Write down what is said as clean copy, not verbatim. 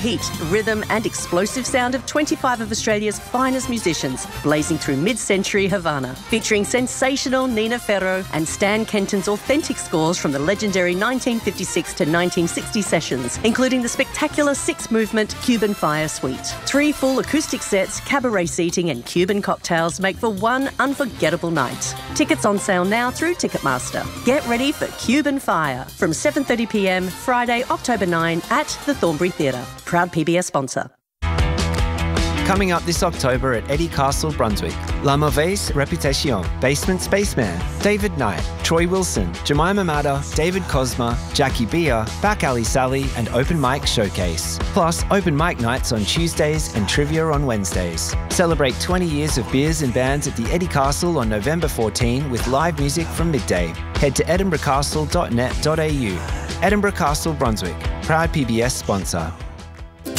heat, rhythm and explosive sound of 25 of Australia's finest musicians, blazing through mid-century Havana, featuring sensational Nina Ferro and Stan Kenton's authentic scores from the legendary 1956 to 1960 sessions, including the spectacular six-movement Cuban Fire Suite. 3 full acoustic sets, cabaret seating and Cuban cocktails make for one unforgettable night. Tickets on sale now through Ticketmaster. Get ready for Cuban Fire from 7:30pm Friday, October 9 at the Thornbury Theatre. Proud PBS sponsor. Coming up this October at Eddie Castle, Brunswick, La Mauvaise Reputation, Basement Spaceman, David Knight, Troy Wilson, Jemima Matter, David Cosma, Jackie Beer, Back Alley Sally and Open Mic Showcase. Plus open mic nights on Tuesdays and trivia on Wednesdays. Celebrate 20 years of beers and bands at the Eddie Castle on November 14 with live music from midday. Head to edinburghcastle.net.au. Edinburgh Castle, Brunswick, proud PBS sponsor.